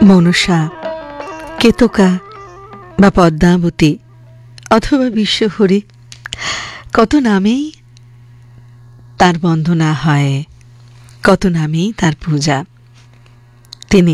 মনসা, কেতকা বা পদ্মাবতী অথবা বিশ্বহরি, কত নামেই তার বন্দনা হয়, কত নামেই তার পূজা। তিনি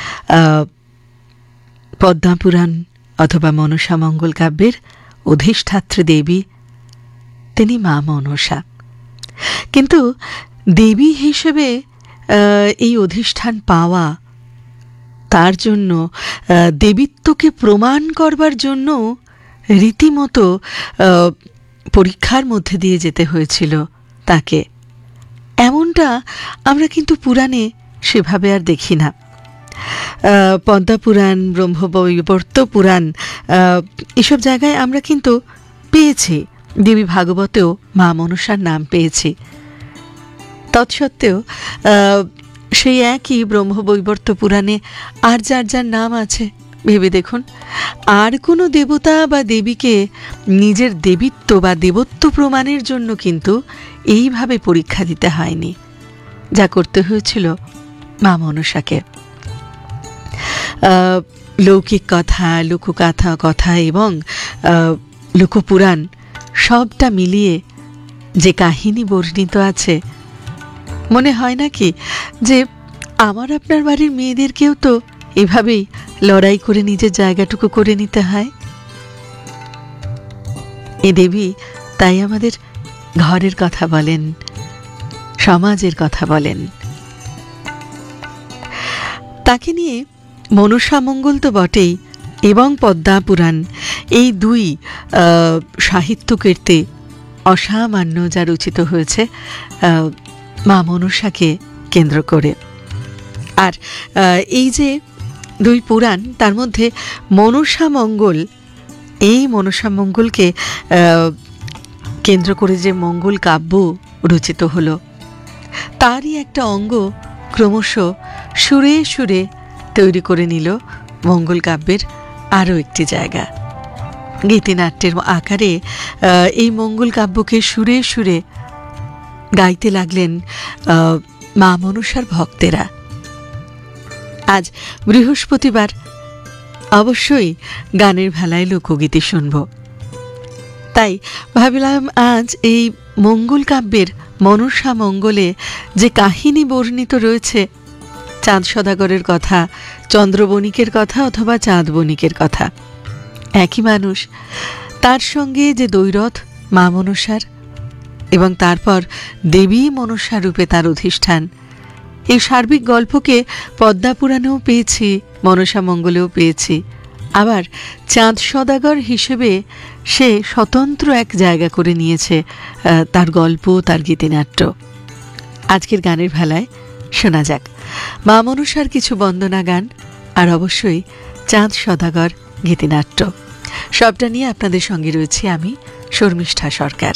পদ্মাপুরাণ অথবা মনসা মঙ্গল কাব্যের অধিষ্ঠাত্রী দেবী, তিনি মা মনসা। কিন্তু দেবী হিসেবে এই অধিষ্ঠান পাওয়া, তার জন্য দেবীত্বকে প্রমাণ করবার জন্য রীতিমতো পরীক্ষার মধ্যে দিয়ে যেতে হয়েছিল তাকে। এমনটা আমরা কিন্তু পুরাণে সেভাবে আর দেখি না। পদ্মপুরাণ, ব্রহ্মবৈবর্ত পুরাণ, এসব জায়গায় আমরা কিন্তু পেয়েছি, দেবী ভাগবতেও মা মনসার নাম পেয়েছি। তৎসত্ত্বেও সেই একই ব্রহ্মবৈবর্ত পুরাণে আর যার যার নাম আছে, ভেবে দেখুন, আর কোনো দেবতা বা দেবীকে নিজের দেবীত্ব বা দেবত্ব প্রমাণের জন্য কিন্তু এইভাবে পরীক্ষা দিতে হয়নি, যা করতে হয়েছিল মা মনসাকে। লৌকিক কথা, লোকগাথা কথা এবং লোকপুরাণ সবটা মিলিয়ে যে কাহিনী বর্ণিত আছে, মনে হয় নাকি যে আমার আপনার বাড়ির মেয়েদেরকেও তো এভাবেই লড়াই করে নিজের জায়গাটুকু করে নিতে হয়? এ দেবী তাই আমাদের ঘরের কথা বলেন, সমাজের কথা বলেন। তাকে নিয়ে মনসা মঙ্গল তো বটেই, এবং পদ্মা পুরাণ, এই দুই সাহিত্যকীর্তি অসামান্য যা রচিত হয়েছে মা মনসাকে কেন্দ্র করে। আর এই যে দুই পুরাণ, তার মধ্যে মনসা মঙ্গল, এই মনসা মঙ্গলকে কেন্দ্র করে যে মঙ্গল কাব্য রচিত হলো, তারই একটা অঙ্গ ক্রমশ সুরে সুরে তৈরি করে নিল মঙ্গল কাব্যের আরও একটি জায়গা। গীতিনাট্যের আকারে এই মঙ্গল কাব্যকে সুরে সুরে গাইতে লাগলেন মা মনসার ভক্তেরা। আজ বৃহস্পতিবার, অবশ্যই গানের ভেলায় লোকগীতি শুনব। তাই ভাবিলাম আজ এই মঙ্গল কাব্যের মনসা মঙ্গলে যে কাহিনী বর্ণিত রয়েছে, চাঁদ সদাগরের কথা, চন্দ্রবণিকের কথা অথবা চাঁদ বণিকের কথা, একই মানুষ, তার সঙ্গে যে দ্বৈরথ মা মনসার, এবং তারপর দেবী মনসা রূপে তার অধিষ্ঠান, এই সার্বিক গল্পকে পদ্মাপুরাণেও পেয়েছি, মনসা মঙ্গলেও পেয়েছি। আবার চাঁদ সদাগর হিসেবে সে স্বতন্ত্র এক জায়গা করে নিয়েছে তার গল্প, তার গীতিনাট্য। আজকের গানের ভেলায় শোনা যাক মা মনসার কিছু বন্দনা গান, আর অবশ্যই চাঁদ সদাগর গীতিনাট্য। সবটা নিয়ে আপনাদের সঙ্গে রয়েছি আমি, শর্মিষ্ঠা সরকার।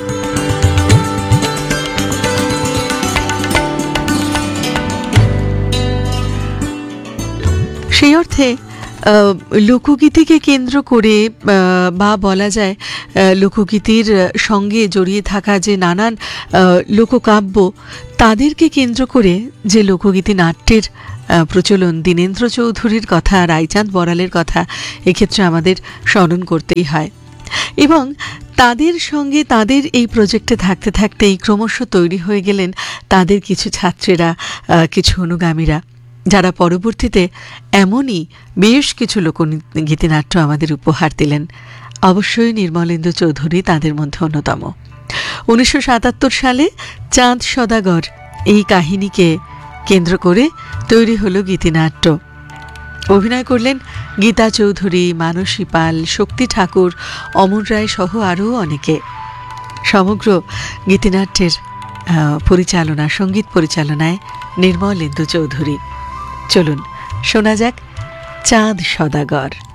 সেই অর্থে লোকগীতিকে কেন্দ্র করে, বা বলা যায় লোকগীতির সঙ্গে জড়িয়ে থাকা যে নানান লোককাব্য, তাদেরকে কেন্দ্র করে যে লোকগীতি নাট্যের প্রচলন, দীনেন্দ্র চৌধুরীর কথা, রায়চাঁদ বড়ালের কথা এক্ষেত্রে আমাদের স্মরণ করতেই হয়। এবং তাদের সঙ্গে তাদের এই প্রজেক্টে থাকতে থাকতেই ক্রমশ তৈরি হয়ে গেলেন তাদের কিছু ছাত্রেরা, কিছু অনুগামীরা, যারা পরবর্তীতে এমনই বেশ কিছু লোকগীতিনাট্য আমাদের উপহার দিলেন। অবশ্যই নির্মলেন্দু চৌধুরী তাদের মধ্যে অন্যতম। 1977 সালে চাঁদ সদাগর এই কাহিনীকে কেন্দ্র করে তৈরি হলো গীতিনাট্য। অভিনয় করলেন গীতা চৌধুরী, মানসী পাল, শক্তি ঠাকুর, অমর রায় সহ আরও অনেকে। সমগ্র গীতিনাট্যের পরিচালনা, সঙ্গীত পরিচালনায় নির্মলেন্দু চৌধুরী। চলুন শোনা যাক চাঁদ সদাগর।